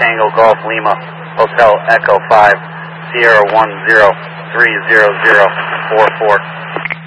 Tango Golf Lima, Hotel Echo 5, Sierra 10 30044.